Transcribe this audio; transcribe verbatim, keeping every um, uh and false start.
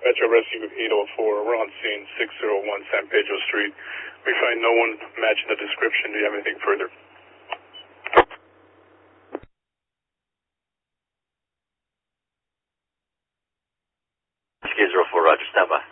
Metro Rescue eight oh four. We're on scene six oh one San Pedro Street. We find no one matching the description. Do you have anything further? eight oh four, Roger, stand by.